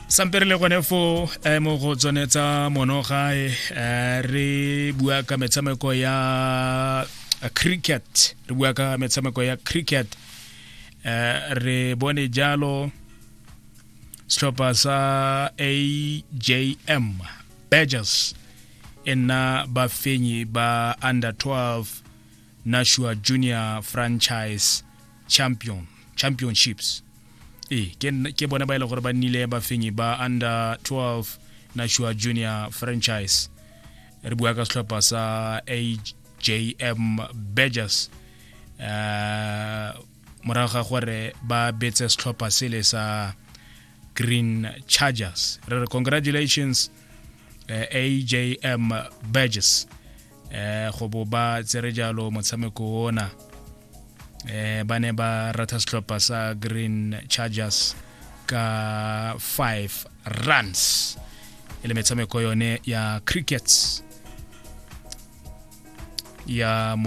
Sampere le gone fo mo go tsonetsa monoga re bua ka metshameko ya cricket re bone jalo setlhopha sa AJM Badgers ena bafenyi ba under 12 Nashua Junior Franchise Championships ke bona ba ile gore ba nile ba fenyi ba under 12 Nashua Junior Franchise re bua ka setlhopha sa AJM Badgers morago ga gore ba betse setlhopha sele sa Green Chargers re congratulations AJM Badgers go bo ba tsere jalo motshameko ona ba ne ba rata setlhopha sa Green Chargers ka 5 runs ile metshameko yone ya cricket ya